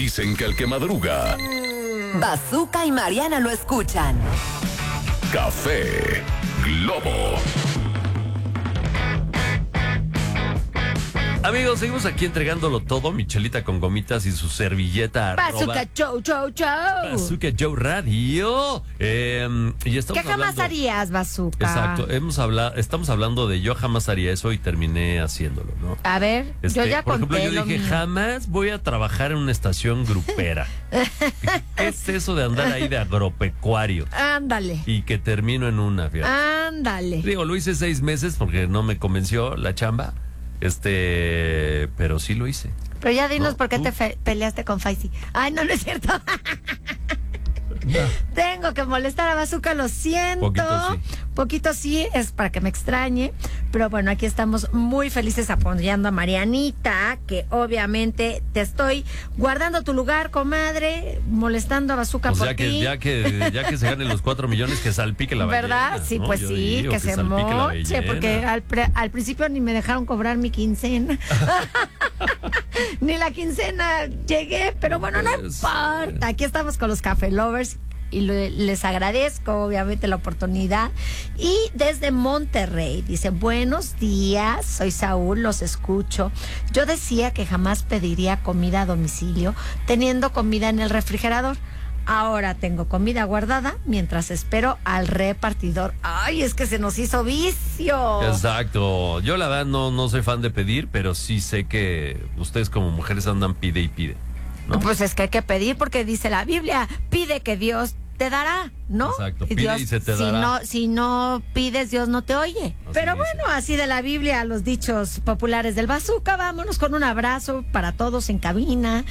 Dicen que el que madruga, Bazooka y Mariana lo escuchan. Café Globo. Amigos, seguimos aquí entregándolo todo. Michelita con gomitas y su servilleta. Bazooka Show. Bazooka Joe Radio. Y estamos ¿Qué jamás hablando... harías, Bazooka? Exacto. Estamos hablando de yo jamás haría eso y terminé haciéndolo, ¿no? A ver, yo ya por conté ejemplo, yo dije, mío. jamás voy a trabajar en una estación grupera. ¿Qué es eso de andar ahí de agropecuario? Ándale. Y que termino en una, fíjate. Ándale. Digo, lo hice 6 meses porque no me convenció la chamba. Pero sí lo hice. Pero ya dinos ¿No? por qué ¿Tú? te peleaste con Faisy. Ay, no es cierto. Tengo que molestar a Bazooka, lo siento. Poquito sí, es para que me extrañe. Pero bueno, aquí estamos muy felices apoyando a Marianita, que obviamente te estoy guardando tu lugar, comadre, molestando a Bazooka Pues por ya ti. ya que se ganen los 4 millones, que salpique la ballena. ¿Verdad? Sí, ¿no? pues Yo sí, digo que se salpique la moche, ballena. porque al principio ni me dejaron cobrar mi quincena. Ni la quincena llegué, pero bueno, no importa. Aquí estamos con los Café Lovers y les agradezco obviamente la oportunidad. Y desde Monterrey dice: buenos días, soy Saúl, los escucho. Yo decía que jamás pediría comida a domicilio teniendo comida en el refrigerador. Ahora tengo comida guardada mientras espero al repartidor. Ay, es que se nos hizo vicio. Exacto. Yo la verdad no soy fan de pedir, pero sí sé que ustedes como mujeres andan pide y pide, ¿no? Pues es que hay que pedir porque dice la Biblia, pide que Dios te dará, ¿no? Exacto, pide Dios, y se te dará. Si no pides, Dios no te oye. Pero bueno, así de la Biblia, los dichos populares del Bazooka. Vámonos con un abrazo para todos en cabina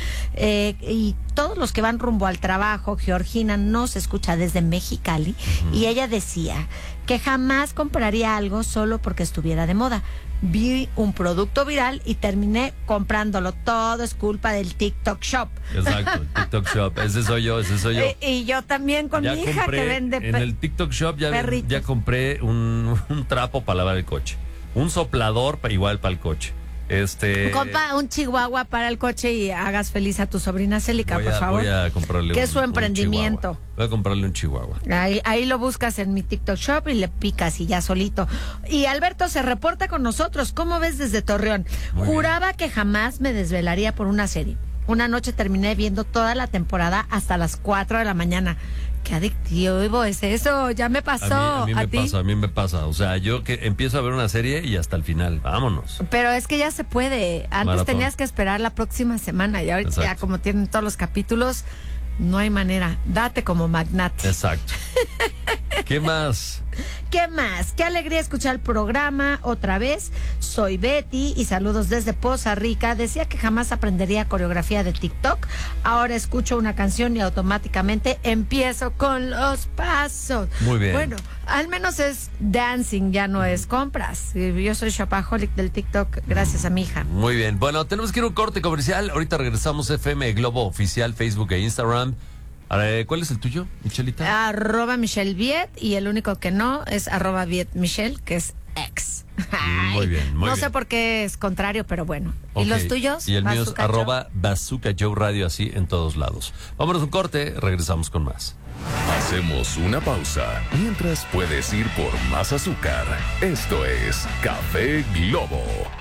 y todos los que van rumbo al trabajo. Georgina nos escucha desde Mexicali y ella decía que jamás compraría algo solo porque estuviera de moda. Vi un producto viral y terminé comprándolo. Todo es culpa del TikTok Shop. Exacto, el TikTok Shop. Ese soy yo. Y yo también con mi hija que vende en el TikTok Shop ya compré un trapo para lavar el coche, un soplador igual para el coche. Compa, un chihuahua para el coche y hagas feliz a tu sobrina Célica, por favor. Voy a comprarle que es su emprendimiento. Voy a comprarle un chihuahua. Ahí lo buscas en mi TikTok Shop y le picas y ya solito. Y Alberto se reporta con nosotros. ¿Cómo ves desde Torreón? Juraba que jamás me desvelaría por una serie. Una noche terminé viendo toda la temporada hasta las 4 de la mañana. Qué adictivo es eso, ya me pasó. A mí me pasa. O sea, yo que empiezo a ver una serie y hasta el final. Vámonos. Pero es que ya se puede. Antes Maratón. tenías que esperar la próxima semana y ahorita ya como tienen todos los capítulos, no hay manera. Date como magnate. Exacto. ¿Qué más? ¿Qué más? Qué alegría escuchar el programa otra vez. Soy Betty y saludos desde Poza Rica. Decía que jamás aprendería coreografía de TikTok. Ahora escucho una canción y automáticamente empiezo con los pasos. Muy bien. Bueno, al menos es dancing, ya no es compras. Yo soy shopaholic del TikTok gracias a mi hija. Muy bien. Bueno, tenemos que ir a un corte comercial. Ahorita regresamos. FM Globo Oficial, Facebook e Instagram. ¿Cuál es el tuyo, Michelita? @Michelle Viet y el único que no es @Viet Michelle, que es ex. Muy bien, muy no bien. sé por qué es contrario, pero bueno. Okay. ¿Y los tuyos? Y el mío es Bazooka @Bazooka Joe Radio, así en todos lados. Vámonos a un corte, regresamos con más. Hacemos una pausa. Mientras puedes ir por más azúcar. Esto es Café Globo.